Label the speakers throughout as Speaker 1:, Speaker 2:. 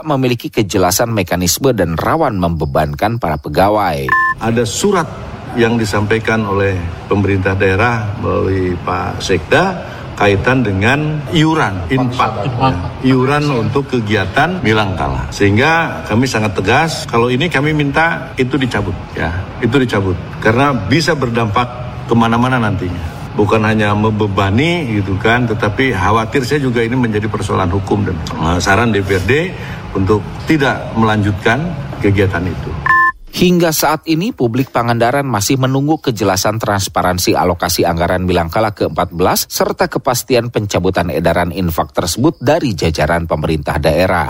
Speaker 1: memiliki kejelasan mekanisme dan rawan membebankan para pegawai.
Speaker 2: Ada surat yang disampaikan oleh pemerintah daerah melalui Pak Sekda kaitan dengan iuran infak, iuran untuk kegiatan Milangkala. Sehingga kami sangat tegas, kalau ini kami minta itu dicabut, itu dicabut. Karena bisa berdampak kemana-mana nantinya. Bukan hanya membebani gitu kan, tetapi khawatir saya juga ini menjadi persoalan hukum dan saran DPRD untuk tidak melanjutkan kegiatan itu.
Speaker 1: Hingga saat ini, publik Pangandaran masih menunggu kejelasan transparansi alokasi anggaran Milangkala ke-14 serta kepastian pencabutan edaran infak tersebut dari jajaran pemerintah daerah.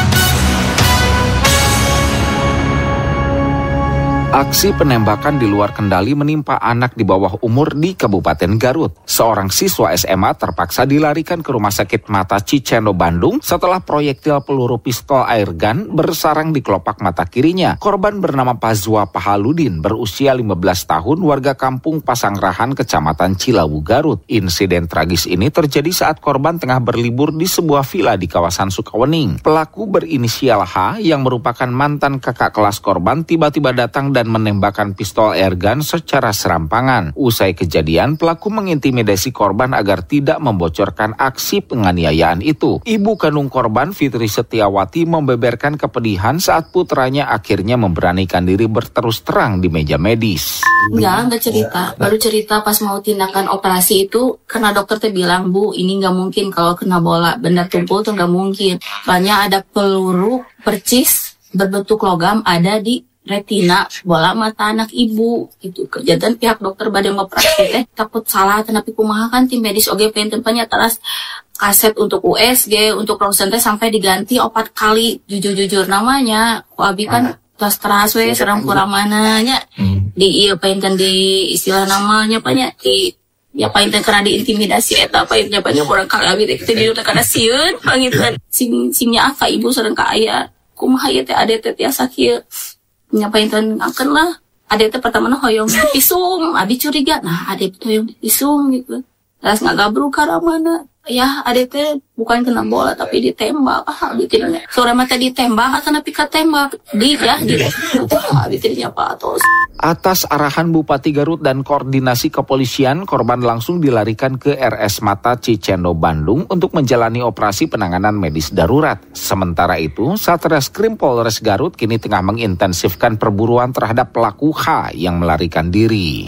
Speaker 1: Aksi penembakan di luar kendali menimpa anak di bawah umur di Kabupaten Garut. Seorang siswa SMA terpaksa dilarikan ke Rumah Sakit Mata Cicendo, Bandung setelah proyektil peluru pistol air gun bersarang di kelopak mata kirinya. Korban bernama Pazwa Pahaludin, berusia 15 tahun, warga kampung Pasangrahan, Kecamatan Cilawu, Garut. Insiden tragis ini terjadi saat korban tengah berlibur di sebuah villa di kawasan Sukawening. Pelaku berinisial H yang merupakan mantan kakak kelas korban tiba-tiba datang dan menembakkan pistol airgun secara serampangan. Usai kejadian, pelaku mengintimidasi korban agar tidak membocorkan aksi penganiayaan itu. Ibu kandung korban, Fitri Setiawati, membeberkan kepedihan saat putranya akhirnya memberanikan diri berterus terang di meja medis.
Speaker 3: Enggak cerita. Baru cerita pas mau tindakan operasi itu, karena dokter teh bilang, Bu, ini nggak mungkin kalau kena bola. Benda tumpul tuh nggak mungkin. Soalnya ada peluru percis berbentuk logam ada di retina bola mata anak ibu gitu. Kejadian pihak dokter badai ngoperasi teh takut salah tapi kumaha kan tim medis oge pengen tempatnya teras kaset untuk USG untuk ronsen teh sampai diganti 4 kali jujur namanya ku abi kan teras we serang kurang mananya di ieu painten di istilah namanya banyak di ya painten karena diintimidasi eta painten banyak orang kali abi teh di udah kada sieun pangitan simnya aka ibu sareng ka aya kumaha ieu teh ade teh tiasa kieu nyapain akan lah ada itu pertama hoyong pisung abi curiga nah ada itu hoyong pisung gitu terus nggak gabruk karena mana ya ada itu bukan kena bola tapi ditembak gitu sore mata ditembak atau napi ketembak di ya gitu abitinya apa terus.
Speaker 1: Atas arahan Bupati Garut dan koordinasi kepolisian, korban langsung dilarikan ke RS Mata Cicendo, Bandung untuk menjalani operasi penanganan medis darurat. Sementara itu, Satreskrim Polres Garut kini tengah mengintensifkan perburuan terhadap pelaku H yang melarikan diri.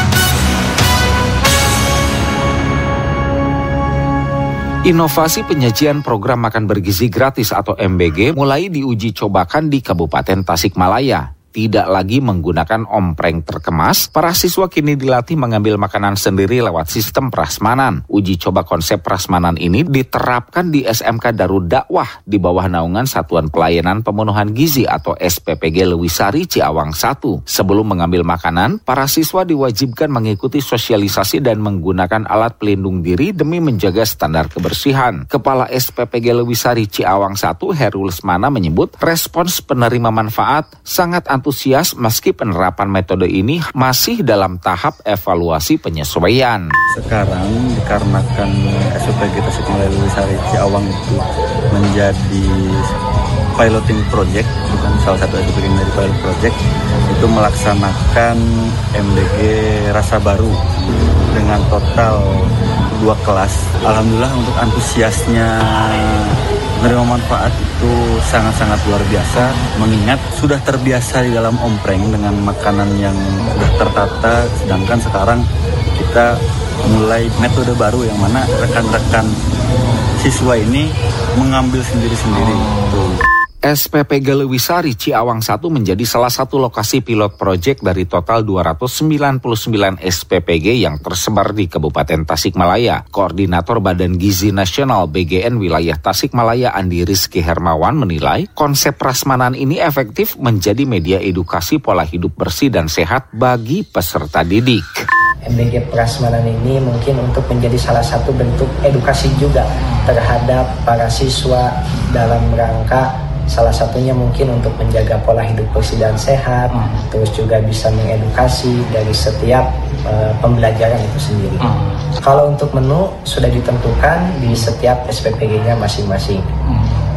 Speaker 1: Inovasi penyajian program makan bergizi gratis atau MBG mulai diuji cobakan di Kabupaten Tasikmalaya. Tidak lagi menggunakan ompreng terkemas, para siswa kini dilatih mengambil makanan sendiri lewat sistem prasmanan. Uji coba konsep prasmanan ini diterapkan di SMK Darud Dakwah di bawah naungan Satuan Pelayanan Pemenuhan Gizi atau SPPG Lewisari Ciawang 1. Sebelum mengambil makanan, para siswa diwajibkan mengikuti sosialisasi dan menggunakan alat pelindung diri demi menjaga standar kebersihan. Kepala SPPG Lewisari Ciawang 1, Herul Lesmana, menyebut respons penerima manfaat sangat antusias meski penerapan metode ini masih dalam tahap evaluasi penyesuaian.
Speaker 4: Sekarang dikarenakan SPPG Tasikmalaya Lewisari Ciawang itu menjadi piloting project, bukan salah satu SPPG dari pilot project, itu melaksanakan MBG rasa baru dengan total 2 kelas. Alhamdulillah untuk antusiasnya menerima manfaat itu sangat-sangat luar biasa, mengingat sudah terbiasa di dalam ompreng dengan makanan yang sudah tertata, sedangkan sekarang kita mulai metode baru yang mana rekan-rekan siswa ini mengambil sendiri-sendiri.
Speaker 1: SPPG Lewisari Ciawang 1 menjadi salah satu lokasi pilot project dari total 299 SPPG yang tersebar di Kabupaten Tasikmalaya. Koordinator Badan Gizi Nasional BGN Wilayah Tasikmalaya Andi Rizky Hermawan menilai konsep prasmanan ini efektif menjadi media edukasi pola hidup bersih dan sehat bagi peserta didik.
Speaker 5: MBG prasmanan ini mungkin untuk menjadi salah satu bentuk edukasi juga terhadap para siswa dalam rangka salah satunya mungkin untuk menjaga pola hidup bersih dan sehat, terus juga bisa mengedukasi dari setiap pembelajaran itu sendiri. Kalau untuk menu sudah ditentukan di setiap SPPG-nya masing-masing.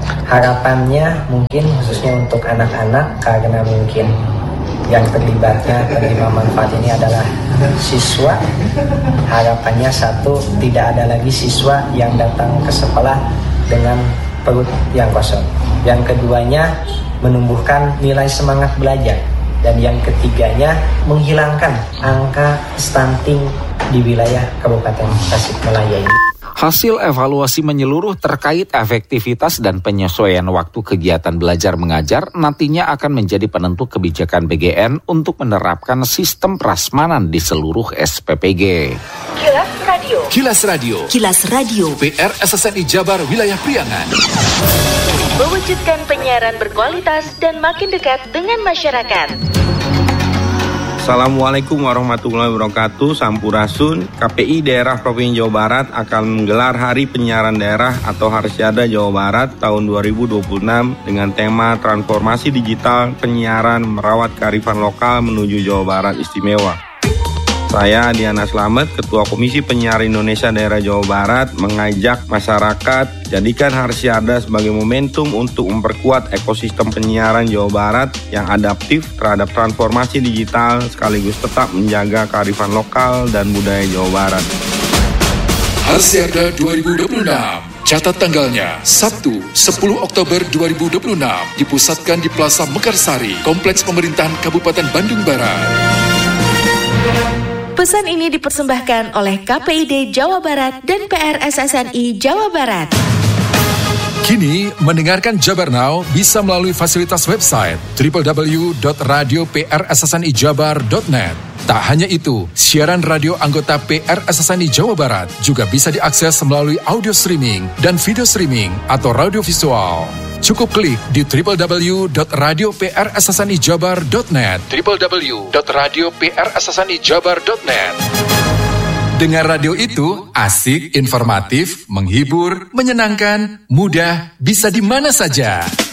Speaker 5: Harapannya mungkin khususnya untuk anak-anak, karena mungkin yang terlibatnya penerima manfaat ini adalah siswa. Harapannya satu, tidak ada lagi siswa yang datang ke sekolah dengan perut yang kosong. Yang keduanya, menumbuhkan nilai semangat belajar. Dan yang ketiganya, menghilangkan angka stunting di wilayah Kabupaten Tasikmalaya ini.
Speaker 1: Hasil evaluasi menyeluruh terkait efektivitas dan penyesuaian waktu kegiatan belajar mengajar nantinya akan menjadi penentu kebijakan BGN untuk menerapkan sistem prasmanan di seluruh SPPG.
Speaker 6: Kilas Radio.
Speaker 7: Kilas Radio.
Speaker 6: Kilas Radio.
Speaker 7: PR SSNI Jabar Wilayah Priangan.
Speaker 6: Mewujudkan penyiaran berkualitas dan makin dekat dengan masyarakat.
Speaker 8: Assalamualaikum warahmatullahi wabarakatuh. Sampurasun. KPI Daerah Provinsi Jawa Barat akan menggelar Hari Penyiaran Daerah atau Harsiada Jawa Barat tahun 2026 dengan tema Transformasi Digital Penyiaran Merawat Kearifan Lokal Menuju Jawa Barat Istimewa. Saya Diana Slamet, Ketua Komisi Penyiaran Indonesia Daerah Jawa Barat, mengajak masyarakat jadikan Harsiada sebagai momentum untuk memperkuat ekosistem penyiaran Jawa Barat yang adaptif terhadap transformasi digital sekaligus tetap menjaga kearifan lokal dan budaya Jawa Barat.
Speaker 7: Harsiada 2026. Catat tanggalnya, Sabtu 10 Oktober 2026, dipusatkan di Plaza Mekarsari, Kompleks Pemerintahan Kabupaten Bandung Barat.
Speaker 6: Pesan ini dipersembahkan oleh KPID Jawa Barat dan PRSSNI Jawa Barat.
Speaker 7: Kini, mendengarkan Jabar Now bisa melalui fasilitas website www.radioprssnijabar.net. Tak hanya itu, siaran radio anggota PRSSNI Jawa Barat juga bisa diakses melalui audio streaming dan video streaming atau radio visual. Cukup klik di www.radioprssnijabar.net www.radioprssnijabar.net. Dengan radio itu, asik, informatif, menghibur, menyenangkan, mudah, bisa di mana saja.